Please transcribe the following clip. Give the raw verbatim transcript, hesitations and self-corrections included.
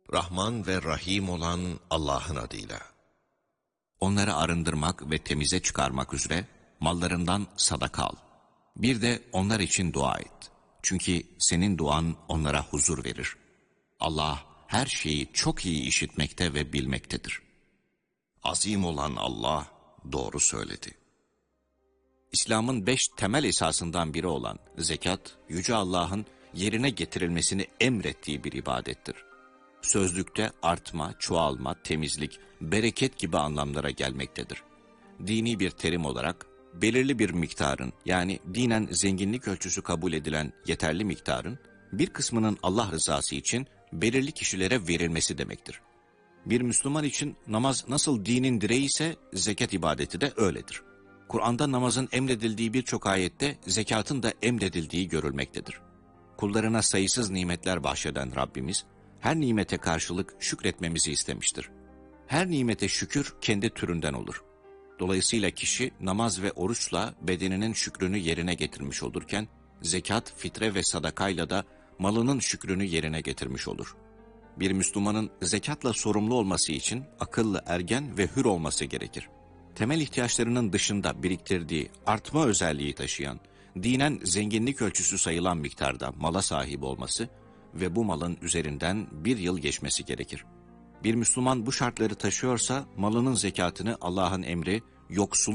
Rahman ve Rahim olan Allah'ın adıyla. Onları arındırmak ve temize çıkarmak üzere mallarından sadaka al. Bir de onlar için dua et. Çünkü senin duan onlara huzur verir. Allah her şeyi çok iyi işitmekte ve bilmektedir. Azim olan Allah doğru söyledi. İslam'ın beş temel esasından biri olan zekat, Yüce Allah'ın yerine getirilmesini emrettiği bir ibadettir. Sözlükte artma, çoğalma, temizlik, bereket gibi anlamlara gelmektedir. Dini bir terim olarak belirli bir miktarın, yani dinen zenginlik ölçüsü kabul edilen yeterli miktarın bir kısmının Allah rızası için belirli kişilere verilmesi demektir. Bir Müslüman için namaz nasıl dinin direği ise zekat ibadeti de öyledir. Kur'an'da namazın emredildiği birçok ayette zekatın da emredildiği görülmektedir. Kullarına sayısız nimetler bahşeden Rabbimiz, her nimete karşılık şükretmemizi istemiştir. Her nimete şükür kendi türünden olur. Dolayısıyla kişi namaz ve oruçla bedeninin şükrünü yerine getirmiş olurken, zekat, fitre ve sadakayla da malının şükrünü yerine getirmiş olur. Bir Müslümanın zekatla sorumlu olması için akıllı, ergen ve hür olması gerekir. Temel ihtiyaçlarının dışında biriktirdiği, artma özelliği taşıyan, dinen zenginlik ölçüsü sayılan miktarda mala sahip olması ve bu malın üzerinden bir yıl geçmesi gerekir. Bir Müslüman bu şartları taşıyorsa malının zekatını Allah'ın emri yoksul